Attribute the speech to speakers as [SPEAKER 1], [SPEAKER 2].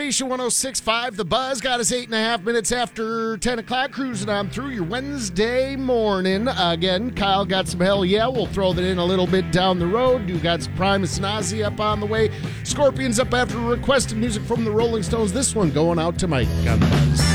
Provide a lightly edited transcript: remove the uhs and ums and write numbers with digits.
[SPEAKER 1] Station 106.5, The Buzz. Got us 8.5 minutes after 10 o'clock. Cruising on through your Wednesday morning. Again, Kyle got some Hell Yeah. We'll throw that in a little bit down the road. You got some Primus and Ozzy up on the way. Scorpions up after requested music from the Rolling Stones. This one going out to Mike on The Buzz.